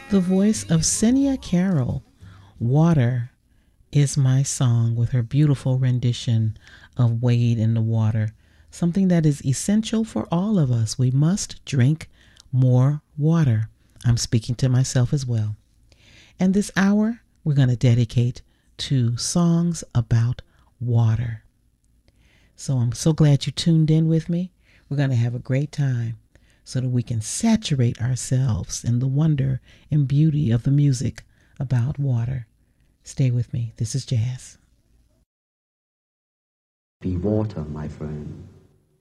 The voice of Senia Carroll, Water is My Song, with her beautiful rendition of Wade in the Water, something that is essential for all of us. We must drink more water. I'm speaking to myself as well. And this hour, we're going to dedicate to songs about water. So I'm so glad you tuned in with me. We're going to have a great time so that we can saturate ourselves in the wonder and beauty of the music about water. Stay with me. This is Jazz. Be water, my friend.